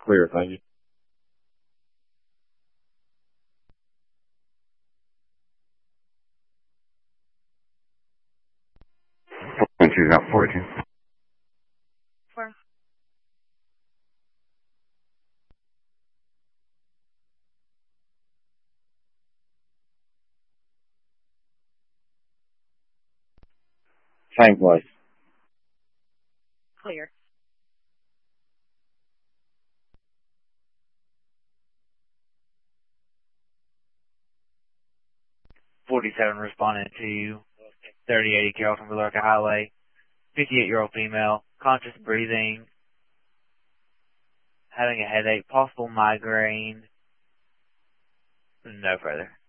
Clear, thank you. She's out 14. For Same place. clear. 47 responding to 3080 Carrollton Villarca Highway. 58-year-old female, conscious breathing, having a headache, possible migraine. No further.